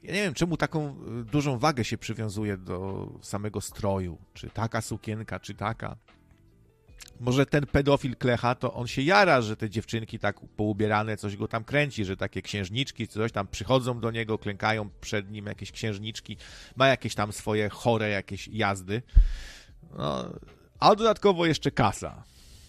Ja nie wiem, czemu taką dużą wagę się przywiązuje do samego stroju. Czy taka sukienka, czy taka. Może ten pedofil Klecha, to on się jara, że te dziewczynki tak poubierane, coś go tam kręci, że takie księżniczki, coś tam przychodzą do niego, klękają przed nim jakieś księżniczki, ma jakieś tam swoje chore jakieś jazdy. No, a dodatkowo jeszcze kasa.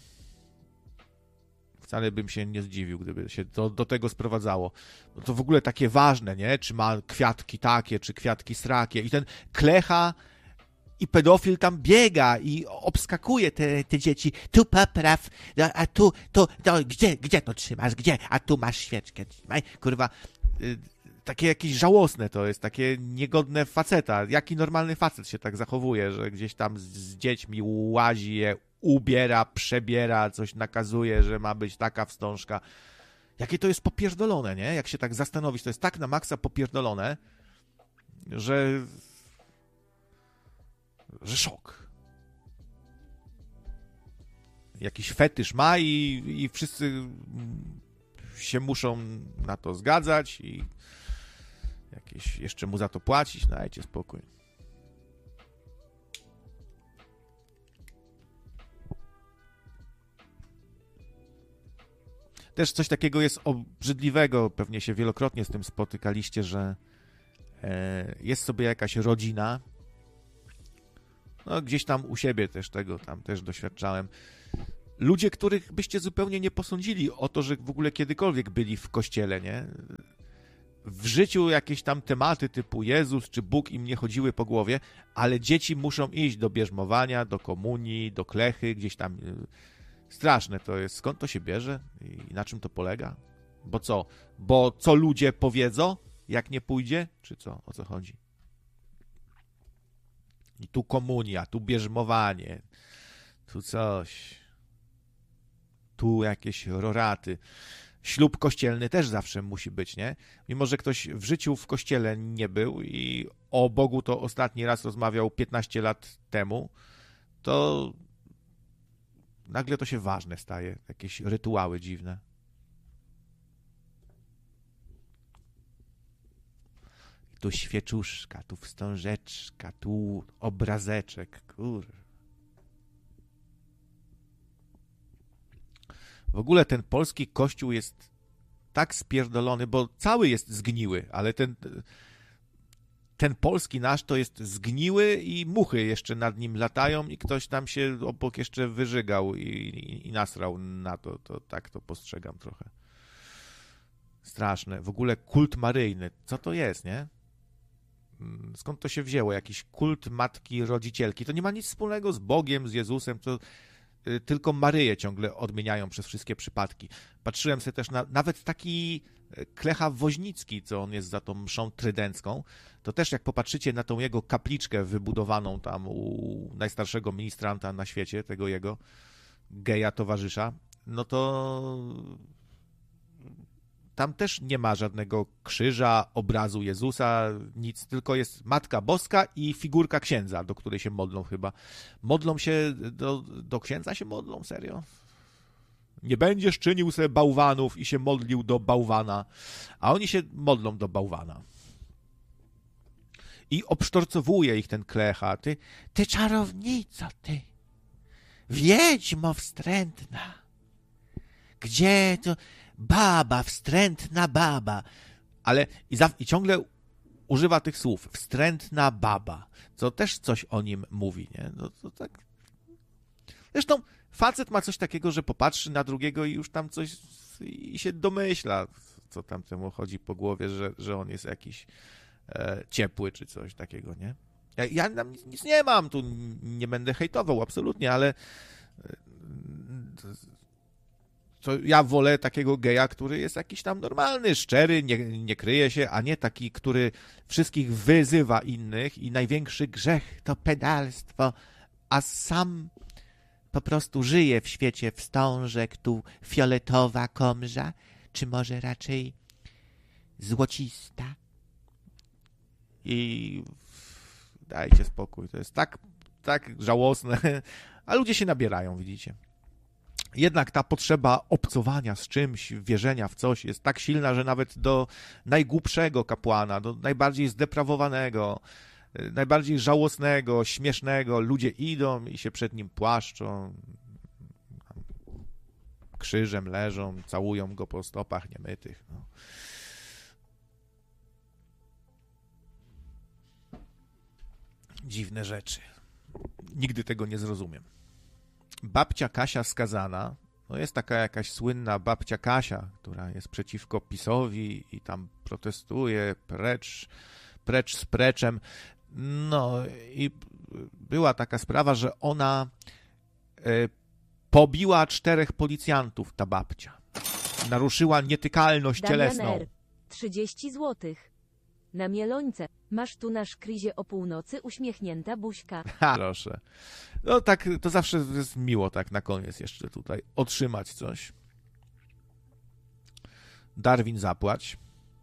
Wcale bym się nie zdziwił, gdyby się to do tego sprowadzało. No to w ogóle takie ważne, nie? Czy ma kwiatki takie, czy kwiatki srakie. I ten Klecha i pedofil tam biega i obskakuje te dzieci. Tu popraw, a tu, gdzie to trzymasz? Gdzie? A tu masz świeczkę, trzymaj. Kurwa, takie jakieś żałosne to jest, takie niegodne faceta. Jaki normalny facet się tak zachowuje, że gdzieś tam z dziećmi łazi je, ubiera, przebiera, coś nakazuje, że ma być taka wstążka. Jakie to jest popierdolone, nie? Jak się tak zastanowić, to jest tak na maksa popierdolone, że szok. Jakiś fetysz ma i wszyscy się muszą na to zgadzać i jakieś jeszcze mu za to płacić. Dajcie spokój. Też coś takiego jest obrzydliwego, pewnie się wielokrotnie z tym spotykaliście, że jest sobie jakaś rodzina, no gdzieś tam u siebie też tego tam też doświadczałem. Ludzie, których byście zupełnie nie posądzili o to, że w ogóle kiedykolwiek byli w kościele, nie? W życiu jakieś tam tematy typu Jezus czy Bóg im nie chodziły po głowie, ale dzieci muszą iść do bierzmowania, do komunii, do klechy, gdzieś tam. Straszne to jest. Skąd to się bierze i na czym to polega? Bo co? Bo co ludzie powiedzą, jak nie pójdzie? Czy co? O co chodzi? I tu komunia, tu bierzmowanie, tu coś, tu jakieś roraty. Ślub kościelny też zawsze musi być, nie? Mimo że ktoś w życiu w kościele nie był i o Bogu to ostatni raz rozmawiał 15 lat temu, to nagle to się ważne staje. Jakieś rytuały dziwne. Tu świeczuszka, tu wstążeczka, tu obrazeczek, W ogóle ten polski kościół jest tak spierdolony, bo cały jest zgniły, ale ten polski nasz to jest zgniły i muchy jeszcze nad nim latają i ktoś tam się obok jeszcze wyżygał i nasrał na to. To tak to postrzegam trochę. Straszne. W ogóle kult maryjny. Co to jest, nie? Skąd to się wzięło? Jakiś kult matki rodzicielki. To nie ma nic wspólnego z Bogiem, z Jezusem, to tylko Maryję ciągle odmieniają przez wszystkie przypadki. Patrzyłem sobie też na nawet taki Klecha Woźnicki, co on jest za tą mszą trydencką, to też jak popatrzycie na tą jego kapliczkę wybudowaną tam u najstarszego ministranta na świecie, tego jego geja towarzysza, no to tam też nie ma żadnego krzyża, obrazu Jezusa, nic, tylko jest Matka Boska i figurka księdza, do której się modlą chyba. Modlą się, do księdza się modlą, serio? Nie będziesz czynił sobie bałwanów i się modlił do bałwana, a oni się modlą do bałwana. I obsztorcowuje ich ten Klecha. Ty czarownico, ty, wiedźmo wstrętna, gdzie to... Baba, wstrętna baba. Ale i ciągle używa tych słów. Wstrętna baba. Co też coś o nim mówi, nie? No to tak. Zresztą facet ma coś takiego, że popatrzy na drugiego i już tam coś i się domyśla, co tam temu chodzi po głowie, że on jest jakiś ciepły czy coś takiego, nie? Ja tam nic nie mam, tu nie będę hejtował absolutnie, ale to ja wolę takiego geja, który jest jakiś tam normalny, szczery, nie kryje się, a nie taki, który wszystkich wyzywa innych i największy grzech to pedalstwo, a sam po prostu żyje w świecie wstążek, tu fioletowa komża, czy może raczej złocista. I dajcie spokój, to jest tak żałosne, a ludzie się nabierają, widzicie. Jednak ta potrzeba obcowania z czymś, wierzenia w coś jest tak silna, że nawet do najgłupszego kapłana, do najbardziej zdeprawowanego, najbardziej żałosnego, śmiesznego ludzie idą i się przed nim płaszczą, krzyżem leżą, całują go po stopach niemytych. No. Dziwne rzeczy. Nigdy tego nie zrozumiem. Babcia Kasia skazana, no jest taka jakaś słynna babcia Kasia, która jest przeciwko PiS-owi i tam protestuje, precz z preczem. No i była taka sprawa, że ona pobiła 4 policjantów, ta babcia. Naruszyła nietykalność cielesną. Damian R. 30 złotych. Na Mielońce. Masz tu na szkrizie o północy uśmiechnięta buźka. Ha, proszę. No tak, to zawsze jest miło tak na koniec jeszcze tutaj otrzymać coś. Darwin zapłać.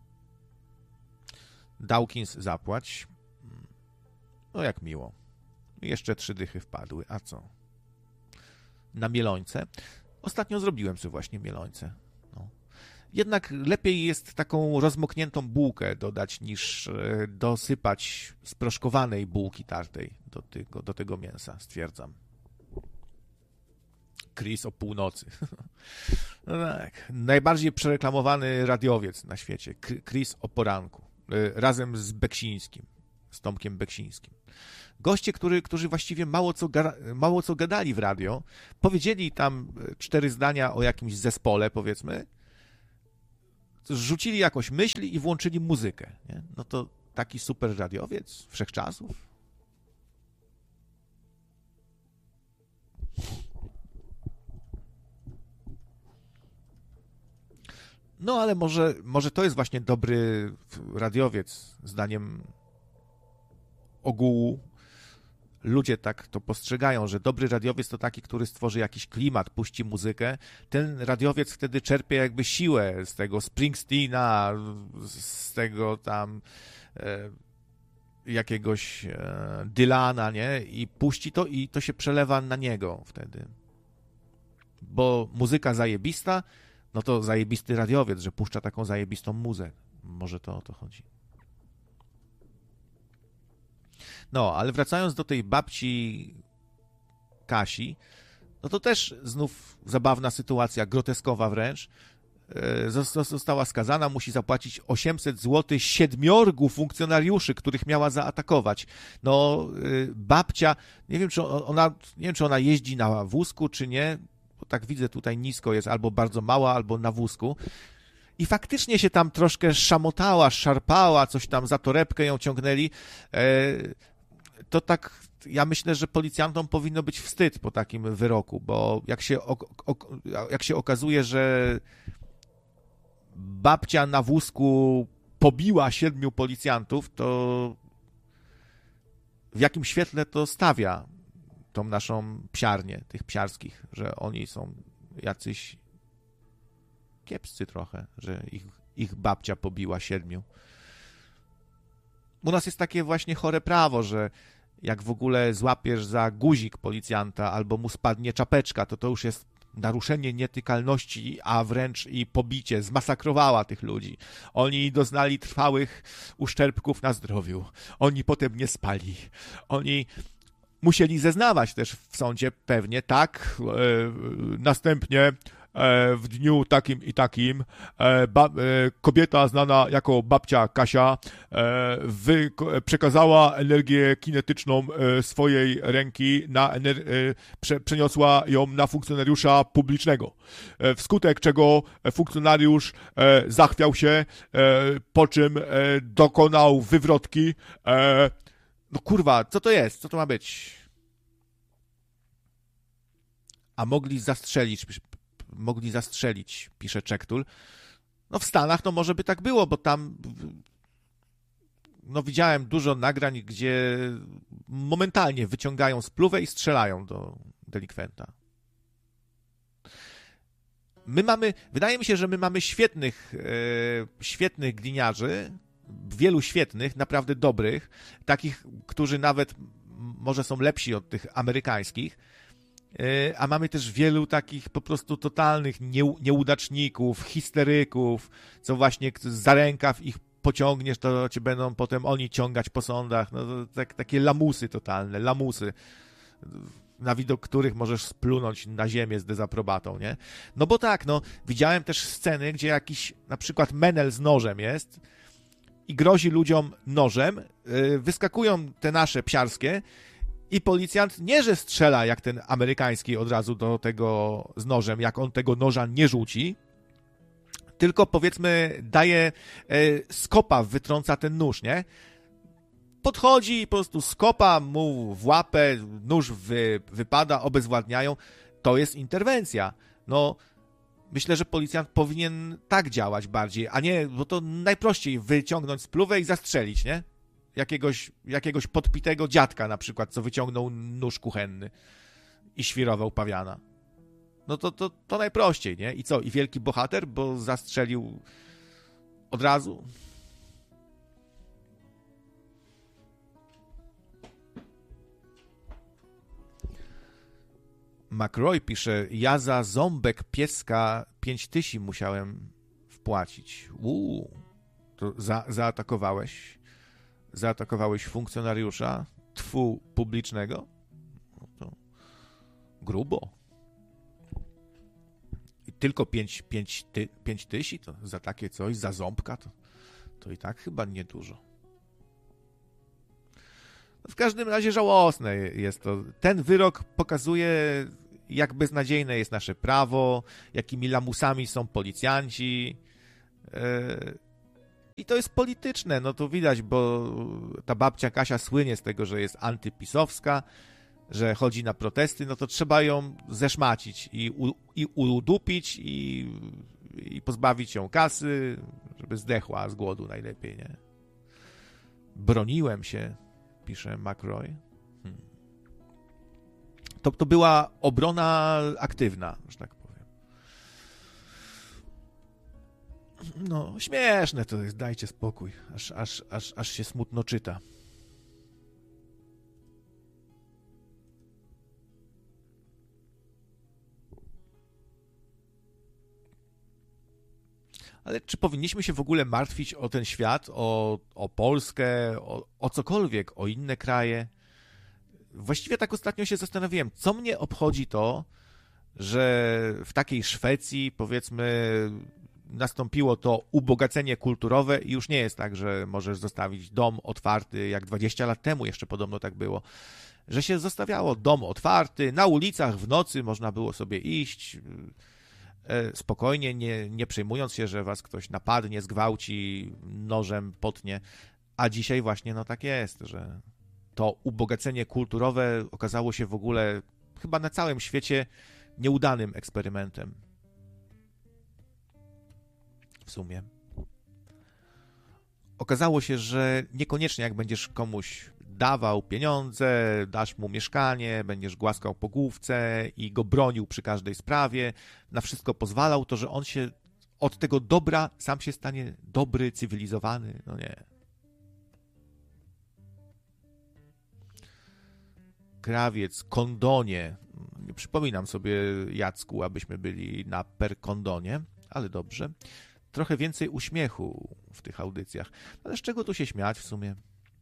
Dawkins zapłać. No jak miło. Jeszcze 3 dychy wpadły. A co? Na Mielońce. Ostatnio zrobiłem sobie właśnie Mielońce. No. Jednak lepiej jest taką rozmokniętą bułkę dodać, niż dosypać sproszkowanej bułki tartej do tego mięsa, stwierdzam. Chris o północy. No tak. Najbardziej przereklamowany radiowiec na świecie. Chris o poranku. Razem z Beksińskim. Z Tomkiem Beksińskim. Goście, którzy właściwie mało co gadali w radio, powiedzieli tam 4 zdania o jakimś zespole, powiedzmy, rzucili jakąś myśl i włączyli muzykę. Nie? No to taki super radiowiec wszechczasów. No ale może to jest właśnie dobry radiowiec, zdaniem ogółu. Ludzie tak to postrzegają, że dobry radiowiec to taki, który stworzy jakiś klimat, puści muzykę. Ten radiowiec wtedy czerpie jakby siłę z tego Springsteena, z tego tam jakiegoś Dylana, nie? I puści to i to się przelewa na niego wtedy. Bo muzyka zajebista, no to zajebisty radiowiec, że puszcza taką zajebistą muzę. Może to o to chodzi. No, ale wracając do tej babci Kasi, no to też znów zabawna sytuacja, groteskowa wręcz. Została skazana, musi zapłacić 800 zł 7 funkcjonariuszy, których miała zaatakować. No, babcia, nie wiem, czy ona jeździ na wózku, czy nie, bo tak widzę, tutaj nisko jest, albo bardzo mała, albo na wózku. I faktycznie się tam troszkę szamotała, szarpała, coś tam za torebkę ją ciągnęli. To tak, ja myślę, że policjantom powinno być wstyd po takim wyroku, bo jak się okazuje, że babcia na wózku pobiła 7 policjantów, to w jakim świetle to stawia tą naszą psiarnię, tych psiarskich, że oni są jacyś kiepscy trochę, że ich babcia pobiła 7. U nas jest takie właśnie chore prawo, że jak w ogóle złapiesz za guzik policjanta albo mu spadnie czapeczka, to już jest naruszenie nietykalności, a wręcz i pobicie. Zmasakrowała tych ludzi. Oni doznali trwałych uszczerbków na zdrowiu. Oni potem nie spali. Oni musieli zeznawać też w sądzie pewnie, tak? Następnie w dniu takim i takim kobieta znana jako babcia Kasia przekazała energię kinetyczną swojej ręki, przeniosła ją na funkcjonariusza publicznego. Wskutek czego funkcjonariusz zachwiał się, po czym dokonał wywrotki. No kurwa, co to jest? Co to ma być? A mogli zastrzelić, pisze Czektul. No w Stanach no może by tak było, bo tam no widziałem dużo nagrań, gdzie momentalnie wyciągają spluwę i strzelają do delikwenta. Wydaje mi się, że my mamy świetnych gliniarzy, wielu świetnych, naprawdę dobrych, takich, którzy nawet może są lepsi od tych amerykańskich, A mamy też wielu takich po prostu totalnych nieudaczników, histeryków, co właśnie za rękaw ich pociągniesz, to cię będą potem oni ciągać po sądach. No to takie lamusy totalne, lamusy, na widok których możesz splunąć na ziemię z dezaprobatą, nie? No bo tak, no, widziałem też sceny, gdzie jakiś na przykład menel z nożem jest i grozi ludziom nożem, wyskakują te nasze psiarskie i policjant nie, że strzela jak ten amerykański od razu do tego z nożem, jak on tego noża nie rzuci, tylko powiedzmy daje skopa, wytrąca ten nóż, nie? Podchodzi i po prostu skopa mu w łapę, nóż wypada, obezwładniają. To jest interwencja. No, myślę, że policjant powinien tak działać bardziej, a nie, bo to najprościej wyciągnąć spluwę i zastrzelić, nie? Jakiegoś podpitego dziadka na przykład, co wyciągnął nóż kuchenny i świrował pawiana. No to najprościej, nie? I co? I wielki bohater, bo zastrzelił od razu? McRoy pisze, ja za ząbek pieska 5000 musiałem wpłacić. To zaatakowałeś funkcjonariusza publicznego? No to grubo. I tylko 5000 to za takie coś, za ząbka to i tak chyba niedużo. W każdym razie żałosne jest to. Ten wyrok pokazuje, jak beznadziejne jest nasze prawo, jakimi lamusami są policjanci. I to jest polityczne, no to widać, bo ta babcia Kasia słynie z tego, że jest antypisowska, że chodzi na protesty, no to trzeba ją zeszmacić i udupić i pozbawić ją kasy, żeby zdechła z głodu najlepiej, nie? Broniłem się, pisze McRoy. To była obrona aktywna, że tak powiem. No, śmieszne to jest, dajcie spokój, aż się smutno czyta. Ale czy powinniśmy się w ogóle martwić o ten świat, o Polskę, o cokolwiek, o inne kraje? Właściwie tak ostatnio się zastanawiałem, co mnie obchodzi to, że w takiej Szwecji, powiedzmy, nastąpiło to ubogacenie kulturowe i już nie jest tak, że możesz zostawić dom otwarty, jak 20 lat temu jeszcze podobno tak było, że się zostawiało dom otwarty, na ulicach w nocy można było sobie iść spokojnie, nie przejmując się, że was ktoś napadnie, zgwałci, nożem potnie, a dzisiaj właśnie no tak jest, że to ubogacenie kulturowe okazało się w ogóle chyba na całym świecie nieudanym eksperymentem. W sumie. Okazało się, że niekoniecznie jak będziesz komuś dawał pieniądze, dasz mu mieszkanie, będziesz głaskał po główce i go bronił przy każdej sprawie, na wszystko pozwalał, to że on się od tego dobra sam się stanie dobry, cywilizowany. No nie. Krawiec, kondonie. Nie przypominam sobie, Jacku, abyśmy byli na per kondonie, ale dobrze. Trochę więcej uśmiechu w tych audycjach. Ale z czego tu się śmiać w sumie?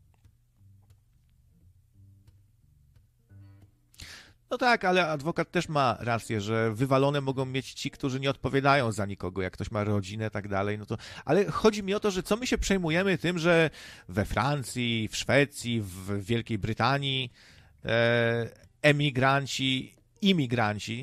No tak, ale adwokat też ma rację, że wywalone mogą mieć ci, którzy nie odpowiadają za nikogo, jak ktoś ma rodzinę, tak dalej, no to... Ale chodzi mi o to, że co my się przejmujemy tym, że we Francji, w Szwecji, w Wielkiej Brytanii imigranci,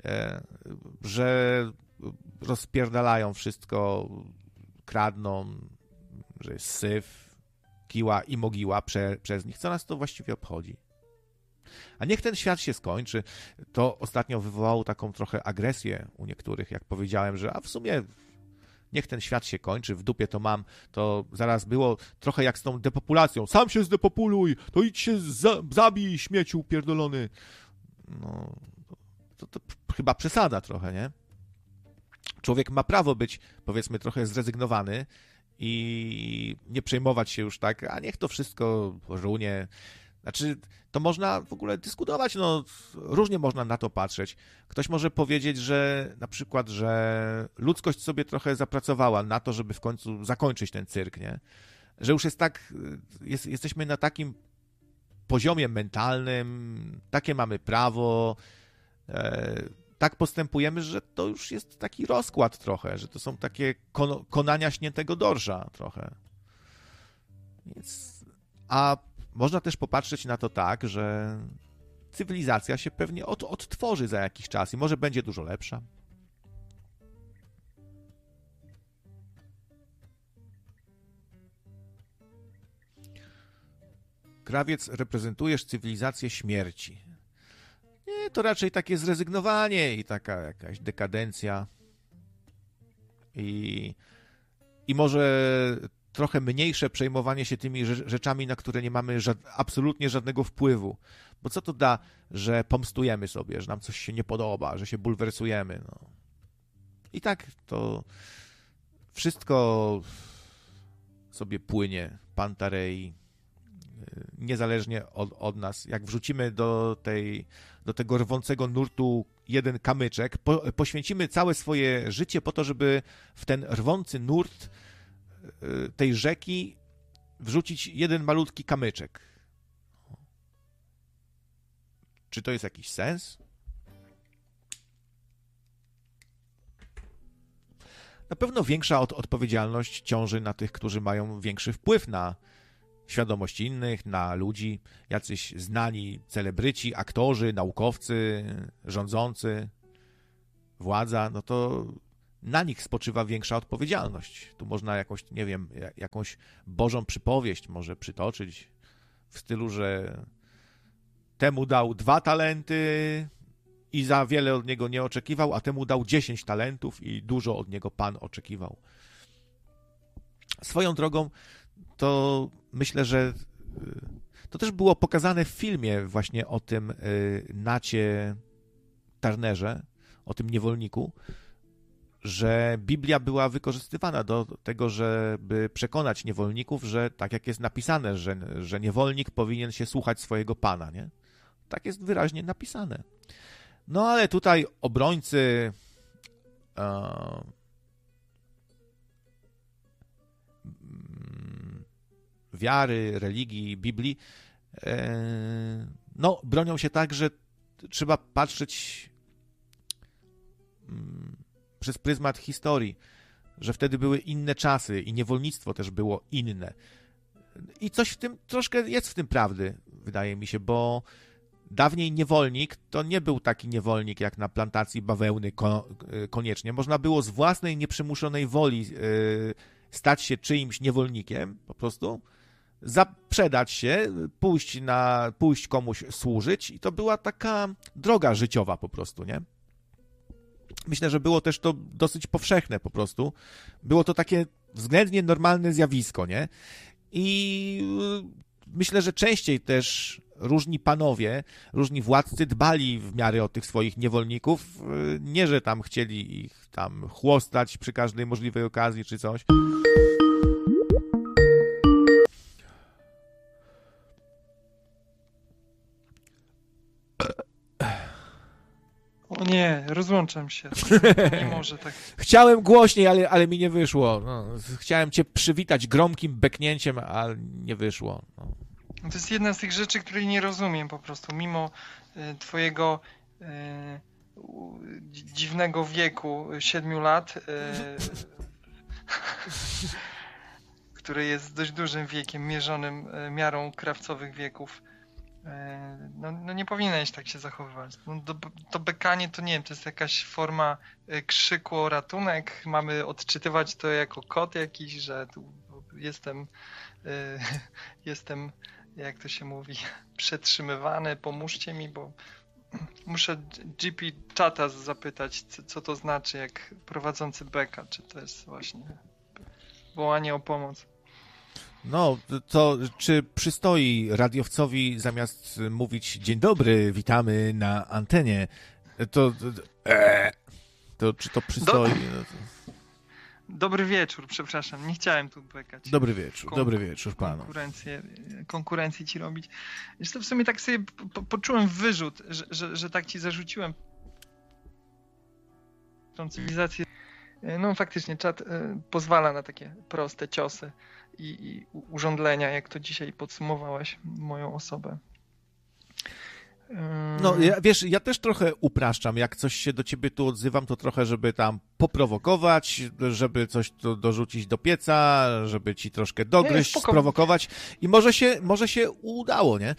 że rozpierdalają wszystko, kradną, że jest syf, kiła i mogiła przez nich. Co nas to właściwie obchodzi? A niech ten świat się skończy. To ostatnio wywołało taką trochę agresję u niektórych, jak powiedziałem, że a w sumie niech ten świat się kończy, w dupie to mam. To zaraz było trochę jak z tą depopulacją. Sam się zdepopuluj, to idź się zabij, śmieciu pierdolony. No, to chyba przesada trochę, nie? Człowiek ma prawo być, powiedzmy, trochę zrezygnowany i nie przejmować się już tak, a niech to wszystko runie. Znaczy, to można w ogóle dyskutować, no różnie można na to patrzeć. Ktoś może powiedzieć, że na przykład, że ludzkość sobie trochę zapracowała na to, żeby w końcu zakończyć ten cyrk, nie? Że już jest tak, jesteśmy na takim poziomie mentalnym, takie mamy prawo, tak postępujemy, że to już jest taki rozkład trochę, że to są takie konania śniętego dorsza trochę. Więc, a można też popatrzeć na to tak, że cywilizacja się pewnie odtworzy za jakiś czas i może będzie dużo lepsza. Krawiec, reprezentujesz cywilizację śmierci. Nie, to raczej takie zrezygnowanie i taka jakaś dekadencja. I może trochę mniejsze przejmowanie się tymi rzeczami, na które nie mamy absolutnie żadnego wpływu. Bo co to da, że pomstujemy sobie, że nam coś się nie podoba, że się bulwersujemy. No. I tak to wszystko sobie płynie, Pantarei, niezależnie od nas. Jak wrzucimy do tego rwącego nurtu jeden kamyczek, poświęcimy całe swoje życie po to, żeby w ten rwący nurt tej rzeki wrzucić jeden malutki kamyczek. Czy to jest jakiś sens? Na pewno większa odpowiedzialność ciąży na tych, którzy mają większy wpływ na świadomość innych, na ludzi, jacyś znani celebryci, aktorzy, naukowcy, rządzący, władza, no to na nich spoczywa większa odpowiedzialność. Tu można jakąś, nie wiem, jakąś bożą przypowieść może przytoczyć w stylu, że temu dał 2 talenty i za wiele od niego nie oczekiwał, a temu dał 10 talentów i dużo od niego Pan oczekiwał. Swoją drogą to myślę, że to też było pokazane w filmie właśnie o tym Nacie Turnerze, o tym niewolniku, że Biblia była wykorzystywana do tego, żeby przekonać niewolników, że tak jak jest napisane, że niewolnik powinien się słuchać swojego pana, nie? Tak jest wyraźnie napisane. No ale tutaj obrońcy wiary, religii, Biblii, no bronią się tak, że trzeba patrzeć przez pryzmat historii, że wtedy były inne czasy i niewolnictwo też było inne. I coś w tym, troszkę jest w tym prawdy, wydaje mi się, bo dawniej niewolnik to nie był taki niewolnik jak na plantacji bawełny koniecznie. Można było z własnej nieprzymuszonej woli stać się czyimś niewolnikiem, po prostu zaprzedać się, pójść komuś służyć i to była taka droga życiowa po prostu, nie? Myślę, że było też to dosyć powszechne po prostu. Było to takie względnie normalne zjawisko, nie? I myślę, że częściej też różni panowie, różni władcy dbali w miarę o tych swoich niewolników. Nie, że tam chcieli ich tam chłostać przy każdej możliwej okazji czy coś. O nie, rozłączam się. Nie może tak. Chciałem głośniej, ale mi nie wyszło. No, chciałem cię przywitać gromkim beknięciem, ale nie wyszło. No. To jest jedna z tych rzeczy, której nie rozumiem po prostu. Mimo twojego dziwnego wieku 7 lat, który jest dość dużym wiekiem, mierzonym miarą krawcowych wieków. No nie powinieneś tak się zachowywać. No, to bekanie to nie wiem, to jest jakaś forma krzyku o ratunek. Mamy odczytywać to jako kod jakiś, że tu jestem, jak to się mówi, przetrzymywany, pomóżcie mi, bo muszę GP czata zapytać, co to znaczy, jak prowadzący beka, czy to jest właśnie wołanie o pomoc. No, to czy przystoi radiowcowi zamiast mówić dzień dobry, witamy na antenie, to czy to przystoi? Dobry wieczór, przepraszam, nie chciałem tu bekać. Dobry wieczór panu. Konkurencję ci robić. Zresztą w sumie tak sobie poczułem wyrzut, że tak ci zarzuciłem tą cywilizację. No faktycznie czat pozwala na takie proste ciosy i urządlenia, jak to dzisiaj podsumowałeś moją osobę. No, ja też trochę upraszczam, jak coś się do ciebie tu odzywam, to trochę, żeby tam poprowokować, żeby coś tu dorzucić do pieca, żeby ci troszkę dogryźć, sprowokować i może się udało, nie?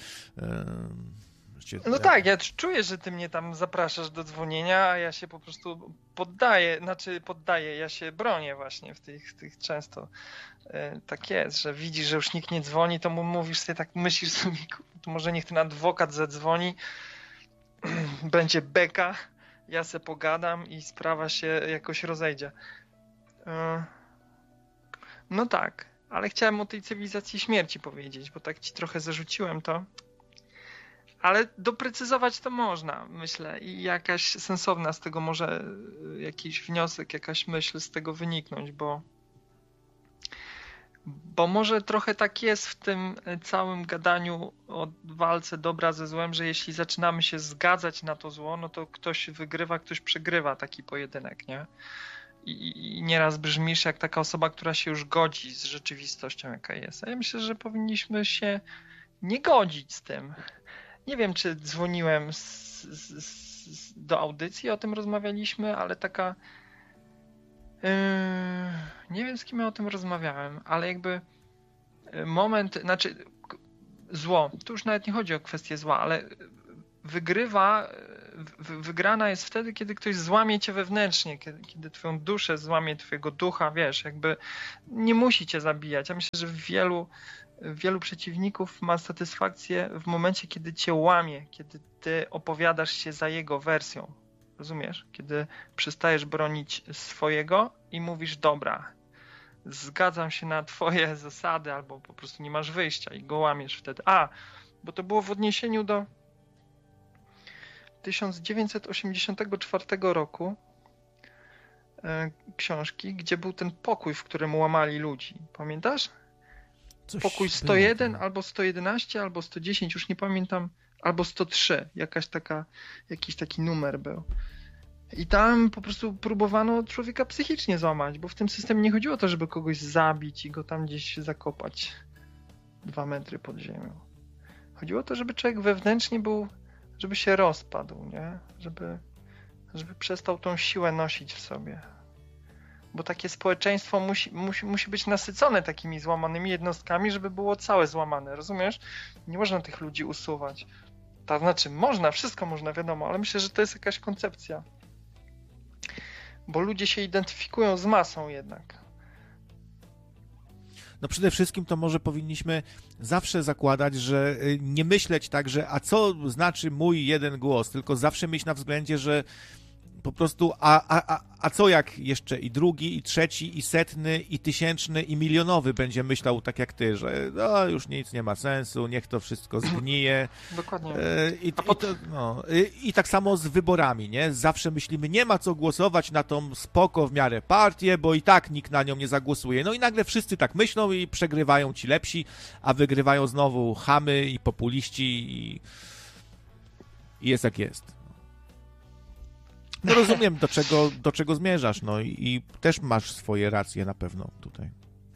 No tak, ja czuję, że ty mnie tam zapraszasz do dzwonienia, a ja się po prostu poddaję, ja się bronię właśnie w tych często. Tak jest, że widzisz, że już nikt nie dzwoni, to mu mówisz sobie, tak myślisz sobie, to może niech ten adwokat zadzwoni, będzie beka, ja se pogadam i sprawa się jakoś rozejdzie. No tak, ale chciałem o tej cywilizacji śmierci powiedzieć, bo tak ci trochę zarzuciłem to. Ale doprecyzować to można, myślę, i jakaś sensowna z tego może jakiś wniosek, jakaś myśl z tego wyniknąć, bo może trochę tak jest w tym całym gadaniu o walce dobra ze złem, że jeśli zaczynamy się zgadzać na to zło, no to ktoś wygrywa, ktoś przegrywa taki pojedynek, nie? I nieraz brzmisz jak taka osoba, która się już godzi z rzeczywistością, jaka jest. A ja myślę, że powinniśmy się nie godzić z tym. Nie wiem, czy dzwoniłem do audycji, o tym rozmawialiśmy, ale taka... nie wiem, z kim ja o tym rozmawiałem, ale jakby zło, tu już nawet nie chodzi o kwestię zła, ale wygrana jest wtedy, kiedy ktoś złamie cię wewnętrznie, kiedy twoją duszę złamie, twojego ducha, wiesz, jakby nie musi cię zabijać. Ja myślę, że wielu przeciwników ma satysfakcję w momencie, kiedy cię łamie, kiedy ty opowiadasz się za jego wersją. Rozumiesz? Kiedy przestajesz bronić swojego i mówisz, dobra, zgadzam się na twoje zasady, albo po prostu nie masz wyjścia i go łamiesz wtedy. Bo to było w odniesieniu do 1984 roku książki, gdzie był ten pokój, w którym łamali ludzi. Pamiętasz? Pokój 101, było. Albo 111, albo 110, już nie pamiętam, albo 103, jakiś taki numer był. I tam po prostu próbowano człowieka psychicznie złamać, bo w tym systemie nie chodziło o to, żeby kogoś zabić i go tam gdzieś zakopać 2 metry pod ziemią. Chodziło o to, żeby człowiek wewnętrznie żeby się rozpadł, nie? Żeby przestał tą siłę nosić w sobie. Bo takie społeczeństwo musi być nasycone takimi złamanymi jednostkami, żeby było całe złamane, rozumiesz? Nie można tych ludzi usuwać. To znaczy, wszystko można, wiadomo, ale myślę, że to jest jakaś koncepcja. Bo ludzie się identyfikują z masą jednak. No przede wszystkim to może powinniśmy zawsze zakładać, że nie myśleć tak, że a co znaczy mój jeden głos, tylko zawsze mieć na względzie, że po prostu, a co jak jeszcze i drugi, i trzeci, i setny, i tysięczny, i milionowy będzie myślał tak jak ty, że no, już nic nie ma sensu, niech to wszystko zgnije. Dokładnie. I tak samo z wyborami, nie? Zawsze myślimy, nie ma co głosować na tą spoko w miarę partię, bo i tak nikt na nią nie zagłosuje. No i nagle wszyscy tak myślą i przegrywają ci lepsi, a wygrywają znowu chamy i populiści i jest jak jest. No rozumiem, do czego zmierzasz, no i też masz swoje racje na pewno tutaj.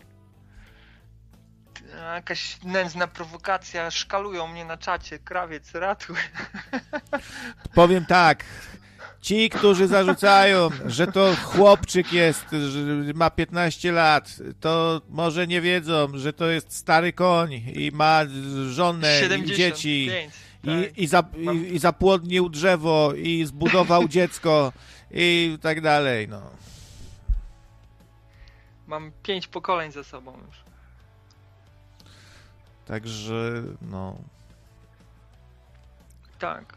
Jakaś nędzna prowokacja, szkalują mnie na czacie, krawiec, ratuj. Powiem tak, ci, którzy zarzucają, że to chłopczyk jest, że ma 15 lat, to może nie wiedzą, że to jest stary koń i ma żonę 75. i dzieci. Tak. I zapłodnił drzewo, i zbudował dziecko, i tak dalej, no. Mam 5 pokoleń za sobą już. Także, no. Tak.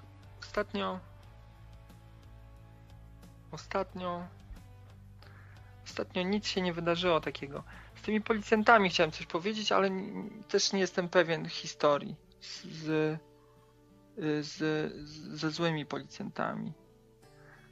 Ostatnio nic się nie wydarzyło takiego. Z tymi policjantami chciałem coś powiedzieć, ale też nie jestem pewien historii ze złymi policjantami.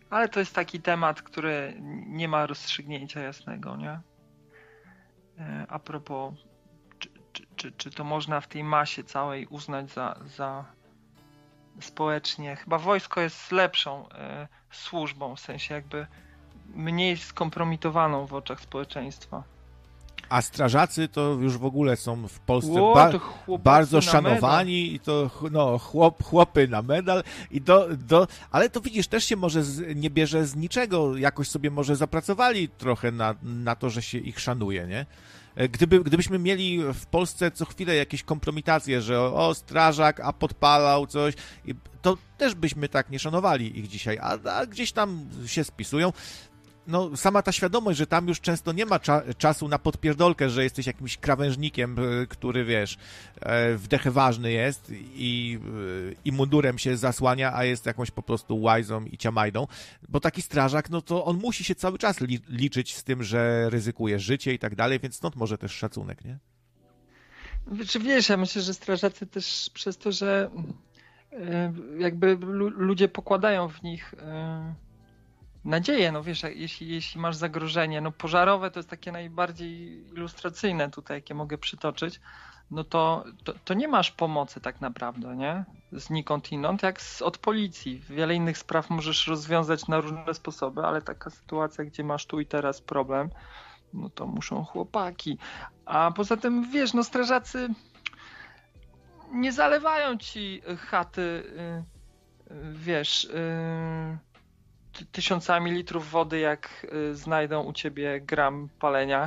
Ale to jest taki temat, który nie ma rozstrzygnięcia jasnego, nie? A propos, czy to można w tej masie całej uznać za społecznie? Chyba wojsko jest lepszą służbą, w sensie jakby mniej skompromitowaną w oczach społeczeństwa. A strażacy to już w ogóle są w Polsce na bardzo szanowani i to chłopy na medal ale to widzisz, też się może nie bierze z niczego, jakoś sobie może zapracowali trochę na to, że się ich szanuje, nie? Gdybyśmy mieli w Polsce co chwilę jakieś kompromitacje, że strażak, a podpalał coś, to też byśmy tak nie szanowali ich dzisiaj, a gdzieś tam się spisują. No, sama ta świadomość, że tam już często nie ma czasu na podpierdolkę, że jesteś jakimś krawężnikiem, który, wiesz, w dechę ważny jest i mundurem się zasłania, a jest jakąś po prostu łajzą i ciamajdą, bo taki strażak, no to on musi się cały czas liczyć z tym, że ryzykuje życie i tak dalej, więc stąd może też szacunek, nie? Wiesz, ja myślę, że strażacy też przez to, że jakby ludzie pokładają w nich nadzieję, no wiesz, jeśli masz zagrożenie, no pożarowe to jest takie najbardziej ilustracyjne tutaj, jakie mogę przytoczyć, no to nie masz pomocy tak naprawdę, nie? Znikąd inąd, jak od policji. Wiele innych spraw możesz rozwiązać na różne sposoby, ale taka sytuacja, gdzie masz tu i teraz problem, no to muszą chłopaki. A poza tym, wiesz, no strażacy nie zalewają ci chaty, wiesz, tysiącami litrów wody, jak znajdą u ciebie gram palenia.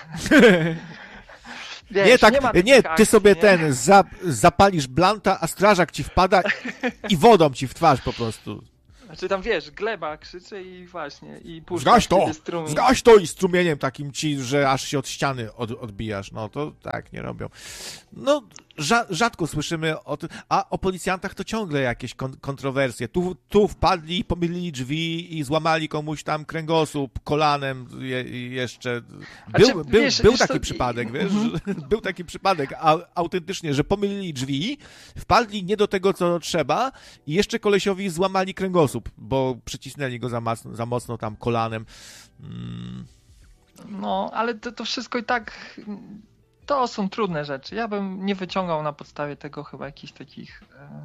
Wiesz, nie, tak, nie, ty akcji, sobie nie? zapalisz blanta, a strażak ci wpada i wodą ci w twarz po prostu. Znaczy tam, wiesz, gleba krzyczy i właśnie, i puszcza strumień. Zgaś to i strumieniem takim ci, że aż się od ściany odbijasz. No to tak nie robią. No, rzadko słyszymy o tym, a o policjantach to ciągle jakieś kontrowersje. Tu wpadli, pomylili drzwi i złamali komuś tam kręgosłup kolanem jeszcze. Był taki przypadek, wiesz? Był taki przypadek autentycznie, że pomylili drzwi, wpadli nie do tego, co trzeba i jeszcze kolesiowi złamali kręgosłup, bo przycisnęli go za mocno tam kolanem. No, ale to wszystko i tak to są trudne rzeczy. Ja bym nie wyciągał na podstawie tego chyba jakichś takich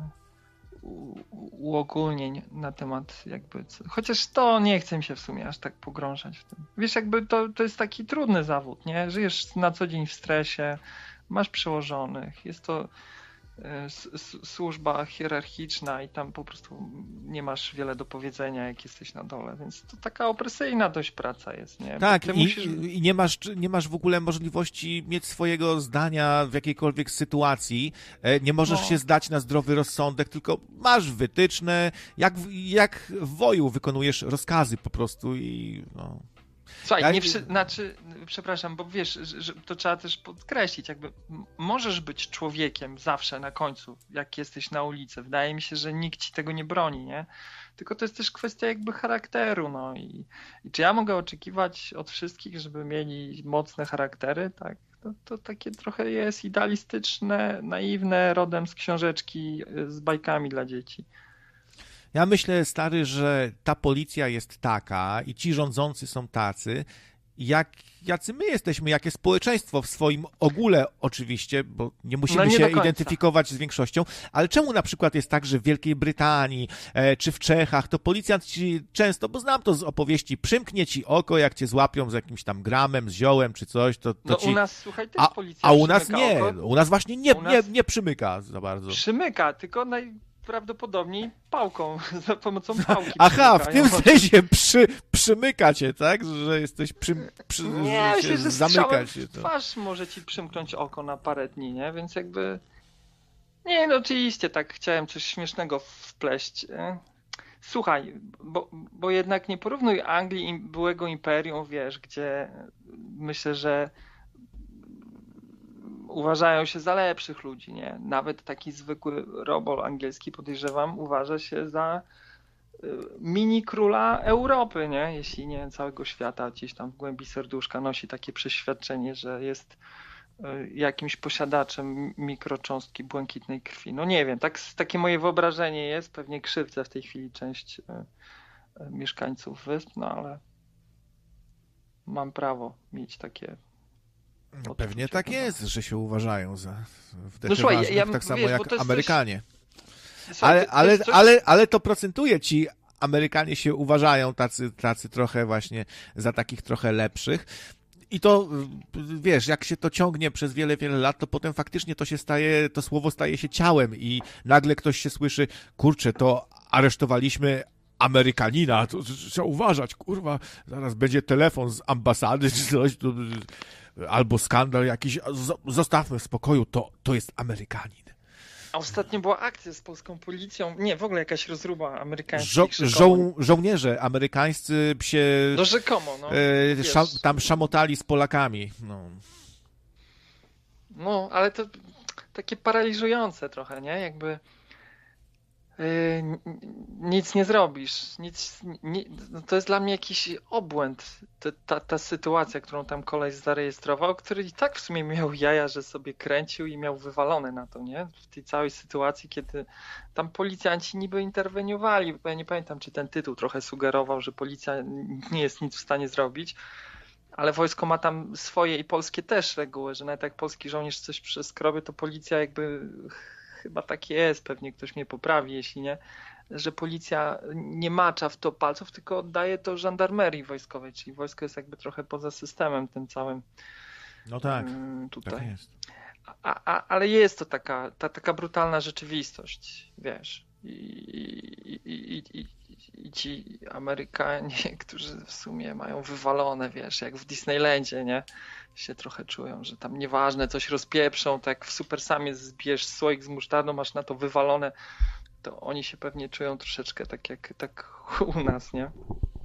uogólnień na temat jakby... Chociaż to nie chcę mi się w sumie aż tak pogrążać w tym. Wiesz, jakby to jest taki trudny zawód, nie? Żyjesz na co dzień w stresie, masz przełożonych, jest to służba hierarchiczna i tam po prostu nie masz wiele do powiedzenia, jak jesteś na dole, więc to taka opresyjna dość praca jest, nie? Tak, i nie masz w ogóle możliwości mieć swojego zdania w jakiejkolwiek sytuacji, nie możesz się zdać na zdrowy rozsądek, tylko masz wytyczne, jak w woju wykonujesz rozkazy po prostu i no... Słuchaj, przepraszam, bo wiesz, że to trzeba też podkreślić, jakby możesz być człowiekiem zawsze na końcu, jak jesteś na ulicy. Wydaje mi się, że nikt ci tego nie broni, nie? Tylko to jest też kwestia jakby charakteru, no i czy ja mogę oczekiwać od wszystkich, żeby mieli mocne charaktery, tak? To takie trochę jest idealistyczne, naiwne, rodem z książeczki z bajkami dla dzieci. Ja myślę, stary, że ta policja jest taka i ci rządzący są tacy, jacy my jesteśmy, jakie społeczeństwo w swoim ogóle oczywiście, bo nie musimy się identyfikować z większością, ale czemu na przykład jest tak, że w Wielkiej Brytanii czy w Czechach to policjant ci często, bo znam to z opowieści, przymknie ci oko, jak cię złapią z jakimś tam gramem, z ziołem czy coś, to ci... u nas, słuchaj, też policja a u nas nie, oko. u nas właśnie nie przymyka za bardzo. Przymyka, tylko prawdopodobniej pałką, za pomocą pałki. Aha, w tym sensie przymyka cię, tak? Że jesteś nie, myślę, że zamyka się. To. Twarz może ci przymknąć oko na parę dni, nie? Więc jakby... Nie, no oczywiście, tak chciałem coś śmiesznego wpleść. Słuchaj, bo jednak nie porównuj Anglii i byłego imperium, wiesz, gdzie myślę, że uważają się za lepszych ludzi, nie? Nawet taki zwykły robol angielski, podejrzewam, uważa się za mini króla Europy, nie? Jeśli nie całego świata, gdzieś tam w głębi serduszka nosi takie przeświadczenie, że jest jakimś posiadaczem mikrocząstki błękitnej krwi. No nie wiem, takie moje wyobrażenie jest, pewnie krzywdzę w tej chwili część mieszkańców wysp, no ale mam prawo mieć takie. No, pewnie tak jest, że się uważają za wtedy No słuchaj, ważnych, tak samo wiesz, bo jak to jest Amerykanie. Słuchaj, Ale to procentuje. Ci Amerykanie się uważają tacy trochę właśnie za takich trochę lepszych. I to, wiesz, jak się to ciągnie przez wiele, wiele lat, to potem faktycznie to słowo staje się ciałem i nagle ktoś się słyszy, kurczę, to aresztowaliśmy Amerykanina, to trzeba uważać, kurwa, zaraz będzie telefon z ambasady czy coś, albo skandal jakiś, zostawmy w spokoju, to jest Amerykanin. A ostatnio była akcja z polską policją, nie, w ogóle jakaś rozruba amerykańskich żołnierze amerykańscy się no rzekomo, no, tam szamotali z Polakami. No, ale to takie paraliżujące trochę, nie? Jakby nic nie zrobisz. No to jest dla mnie jakiś obłęd. Ta sytuacja, którą tam koleś zarejestrował, który i tak w sumie miał jaja, że sobie kręcił i miał wywalone na to, nie? W tej całej sytuacji, kiedy tam policjanci niby interweniowali, bo ja nie pamiętam, czy ten tytuł trochę sugerował, że policja nie jest nic w stanie zrobić, ale wojsko ma tam swoje i polskie też reguły, że nawet jak polski żołnierz coś przeskrobie, to policja jakby... Chyba tak jest, pewnie ktoś mnie poprawi, jeśli nie, że policja nie macza w to palców, tylko oddaje to żandarmerii wojskowej, czyli wojsko jest jakby trochę poza systemem tym całym. No tak, tutaj. tak jest. Ale jest to taka brutalna rzeczywistość, wiesz. I ci Amerykanie, którzy w sumie mają wywalone, wiesz, jak w Disneylandzie, nie? Się trochę czują, że tam nieważne, coś rozpieprzą, tak w Super Samie zbierz słoik z musztardą, masz na to wywalone, to oni się pewnie czują troszeczkę tak u nas, nie?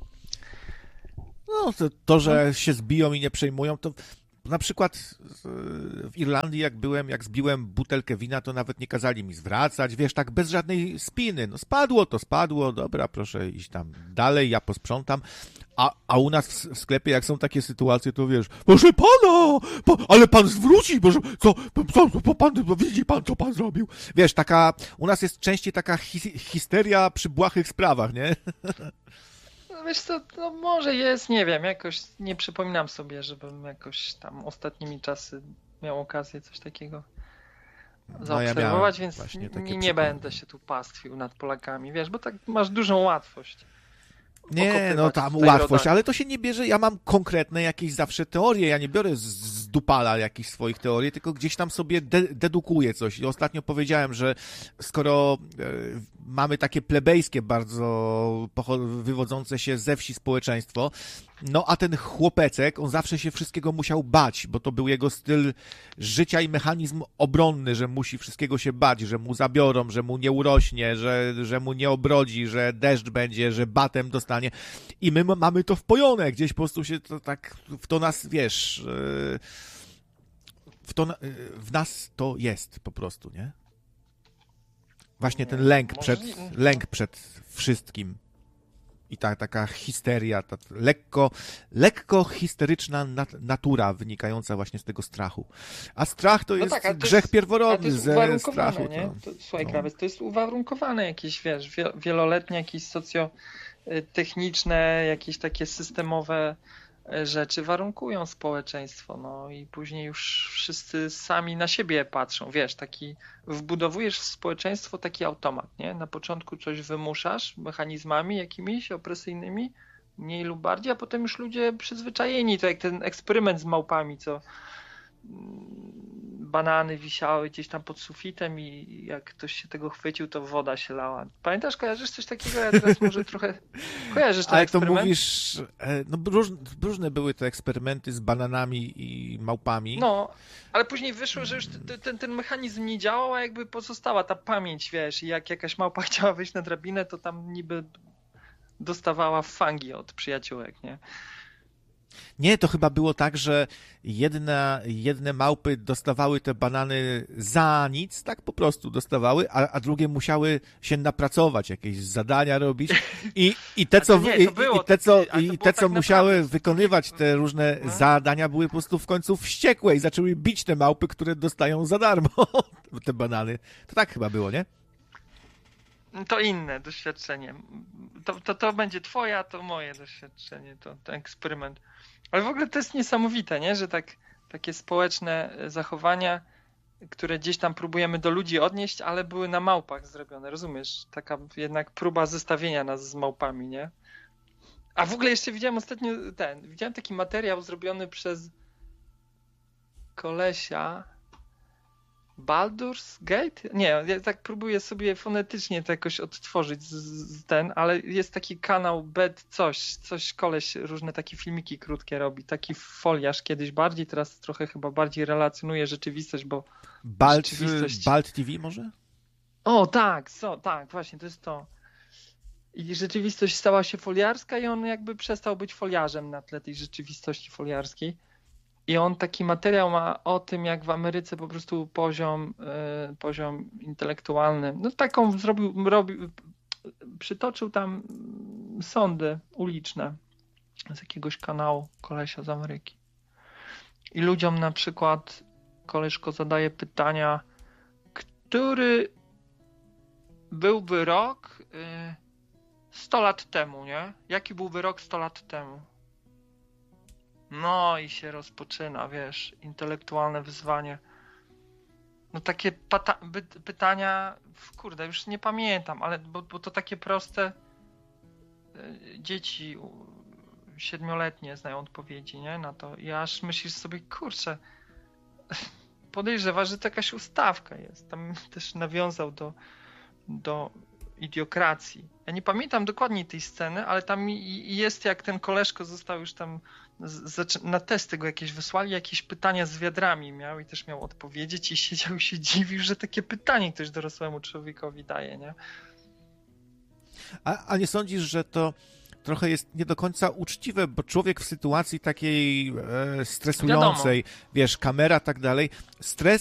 No, to że się zbiją i nie przejmują, to na przykład w Irlandii jak zbiłem butelkę wina, to nawet nie kazali mi zwracać, wiesz, tak bez żadnej spiny. No spadło, dobra, proszę iść tam dalej, ja posprzątam. A u nas w sklepie, jak są takie sytuacje, to wiesz, proszę pana, ale pan zwróci, proszę, widzi pan, co pan zrobił. Wiesz, u nas jest częściej taka histeria przy błahych sprawach, nie? Wiesz co, no może jest, nie wiem, jakoś nie przypominam sobie, żebym jakoś tam ostatnimi czasy miał okazję coś takiego zaobserwować, więc nie będę się tu pastwił nad Polakami, wiesz, bo tak masz dużą łatwość. Nie, no tam łatwość, ale to się nie bierze, ja mam konkretne jakieś zawsze teorie, ja nie biorę z dupala jakichś swoich teorii, tylko gdzieś tam sobie dedukuję coś. I ostatnio powiedziałem, że skoro mamy takie plebejskie bardzo wywodzące się ze wsi społeczeństwo, no a ten chłopecek, on zawsze się wszystkiego musiał bać, bo to był jego styl życia i mechanizm obronny, że musi wszystkiego się bać, że mu zabiorą, że mu nie urośnie, że mu nie obrodzi, że deszcz będzie, że batem dostanie. I my mamy to wpojone, gdzieś po prostu się to tak w to nas, wiesz, w nas to jest po prostu, nie? Właśnie ten lęk przed wszystkim. I taka histeria, lekko histeryczna natura wynikająca właśnie z tego strachu. A strach to jest grzech pierworodny ze strachu. Nie? Słuchaj, Krawiec, to jest uwarunkowane jakieś, wiesz, wieloletnie, jakieś socjotechniczne, jakieś takie systemowe rzeczy warunkują społeczeństwo, no i później już wszyscy sami na siebie patrzą, wiesz, wbudowujesz w społeczeństwo taki automat, nie? Na początku coś wymuszasz mechanizmami jakimiś opresyjnymi, mniej lub bardziej, a potem już ludzie przyzwyczajeni, to jak ten eksperyment z małpami, co banany wisiały gdzieś tam pod sufitem i jak ktoś się tego chwycił, to woda się lała. Pamiętasz, kojarzysz coś takiego? Ja teraz może trochę kojarzysz ten eksperyment? Ale to mówisz, no różne były te eksperymenty z bananami i małpami. No, ale później wyszło, że już ten mechanizm nie działał, a jakby pozostała ta pamięć, wiesz, i jak jakaś małpa chciała wejść na drabinę, to tam niby dostawała fangi od przyjaciółek, nie? Nie, to chyba było tak, że jedne małpy dostawały te banany za nic, tak po prostu dostawały, a drugie musiały się napracować, jakieś zadania robić i te, co musiały wykonywać te różne zadania, były po prostu w końcu wściekłe i zaczęły bić te małpy, które dostają za darmo te banany. To tak chyba było, nie? To inne doświadczenie. To będzie twoje, a to moje doświadczenie, to ten eksperyment. Ale w ogóle to jest niesamowite, nie? Że takie społeczne zachowania, które gdzieś tam próbujemy do ludzi odnieść, ale były na małpach zrobione, rozumiesz? Taka jednak próba zestawienia nas z małpami, nie? A w ogóle jeszcze widziałem ostatnio widziałem taki materiał zrobiony przez kolesia Baldur's Gate? Nie, ja tak próbuję sobie fonetycznie to jakoś odtworzyć ale jest taki kanał coś koleś różne takie filmiki krótkie robi, taki foliarz kiedyś bardziej, teraz trochę chyba bardziej relacjonuje rzeczywistość, bo rzeczywistość... Bald TV może? O, tak, właśnie, to jest to. I rzeczywistość stała się foliarska i on jakby przestał być foliarzem na tle tej rzeczywistości foliarskiej. I on taki materiał ma o tym, jak w Ameryce po prostu poziom intelektualny, no taką przytoczył tam sądy uliczne z jakiegoś kanału kolesia z Ameryki. I ludziom na przykład koleżko zadaje pytania, który byłby rok 100 lat temu, nie? Jaki byłby rok 100 lat temu? No i się rozpoczyna, wiesz, intelektualne wyzwanie. No takie pytania, kurde, już nie pamiętam, ale bo to takie proste, dzieci 7-letnie znają odpowiedzi, nie, na to. I aż myślisz sobie, kurczę, podejrzewasz, że to jakaś ustawka jest. Tam też nawiązał do Idiokracji. Ja nie pamiętam dokładnie tej sceny, ale tam jest, jak ten koleżko został już tam na testy go jakieś wysłali, jakieś pytania z wiadrami miał i też miał odpowiedzieć i siedział i się dziwił, że takie pytanie ktoś dorosłemu człowiekowi daje, nie? A nie sądzisz, że to trochę jest nie do końca uczciwe, bo człowiek w sytuacji takiej stresującej, wiesz, kamera, tak dalej,